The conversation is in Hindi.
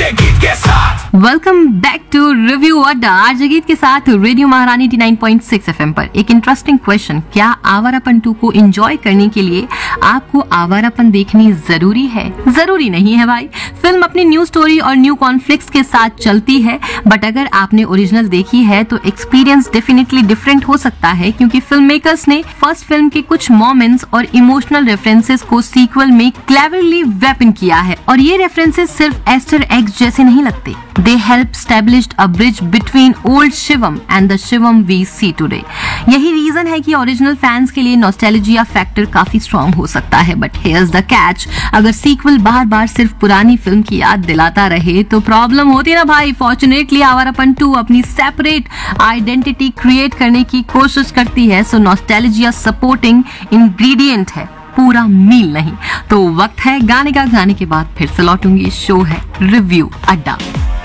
आरजे गीत के साथ। वेलकम बैक टू रिव्यू अड्डा आरजे गीत के साथ रेडियो महारानी 89.6 एफएम पर। एक इंटरेस्टिंग क्वेश्चन, क्या आवारापन 2 को एंजॉय करने के लिए आपको आवारापन देखनी जरूरी है? जरूरी नहीं है भाई। फिल्म अपनी न्यू स्टोरी और न्यू कॉन्फ्लिक्ट्स के साथ चलती है, बट अगर आपने ओरिजिनल देखी है तो एक्सपीरियंस डेफिनेटली डिफरेंट हो सकता है, क्योंकि फिल्म मेकर्स ने फर्स्ट फिल्म के कुछ मोमेंट्स और इमोशनल रेफरेंसेस को सीक्वल में क्लेवरली वेपन किया है। और ये रेफरेंसेस सिर्फ एस्टर एग्स जैसे नहीं लगते, they help established a bridge between old Shivam and the Shivam we C today. यही रीजन है कि ओरिजिनल फैंस के लिए नॉस्टैल्जिया फैक्टर काफी स्ट्रॉन्ग हो सकता है, बट हियर्स द कैच, अगर सीक्वल बार बार सिर्फ पुरानी फिल्म की याद दिलाता रहे तो प्रॉब्लम होती है ना भाई। फॉर्चुनेटली आवारापन 2 अपनी सेपरेट आइडेंटिटी क्रिएट करने की कोशिश करती है, सो नॉस्टैल्जिया सपोर्टिंग इंग्रेडिएंट है, पूरा मील नहीं। तो वक्त है गाने का, गाने के बाद फिर से लौटूंगी। शो है रिव्यू अड्डा।